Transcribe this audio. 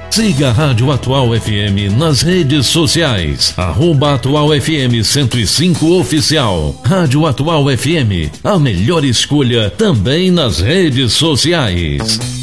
Siga a Rádio Atual FM nas redes sociais. @Atual FM 105 Oficial. Rádio Atual FM, a melhor escolha também nas redes sociais.